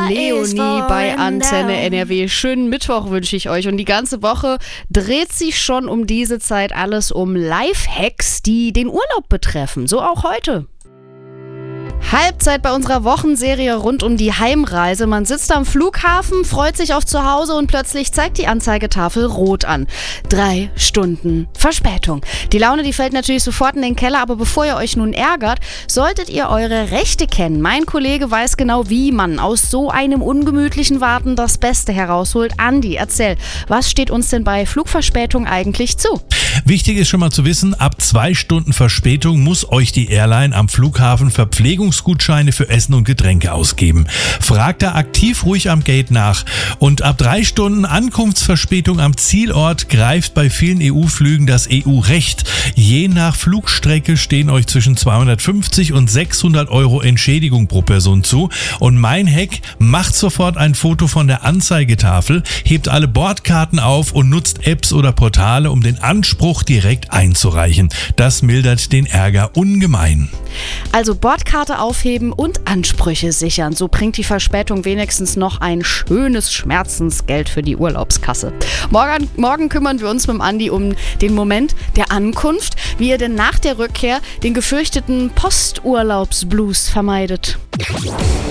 Leonie bei Antenne NRW. Schönen Mittwoch wünsche ich euch. Und die ganze Woche dreht sich schon um diese Zeit alles um Lifehacks, die den Urlaub betreffen. So auch heute. Halbzeit bei unserer Wochenserie rund um die Heimreise. Man sitzt am Flughafen, freut sich auf zu Hause und plötzlich zeigt die Anzeigetafel rot an. 3 Stunden Verspätung. Die Laune, die fällt natürlich sofort in den Keller, aber bevor ihr euch nun ärgert, solltet ihr eure Rechte kennen. Mein Kollege weiß genau, wie man aus so einem ungemütlichen Warten das Beste herausholt. Andi, erzähl, was steht uns denn bei Flugverspätung eigentlich zu? Wichtig ist schon mal zu wissen, ab 2 Stunden Verspätung muss euch die Airline am Flughafen Verpflegungsgutscheine für Essen und Getränke ausgeben. Fragt da aktiv ruhig am Gate nach. Und ab 3 Stunden Ankunftsverspätung am Zielort greift bei vielen EU-Flügen das EU-Recht. Je nach Flugstrecke stehen euch zwischen 250 und 600 Euro Entschädigung pro Person zu. Und mein Hack, macht sofort ein Foto von der Anzeigetafel, hebt alle Bordkarten auf und nutzt Apps oder Portale, um den Anspruch direkt einzureichen. Das mildert den Ärger ungemein. Also Bordkarte aufheben und Ansprüche sichern. So bringt die Verspätung wenigstens noch ein schönes Schmerzensgeld für die Urlaubskasse. Morgen kümmern wir uns mit dem Andi um den Moment der Ankunft, wie ihr denn nach der Rückkehr den gefürchteten Posturlaubsblues vermeidet.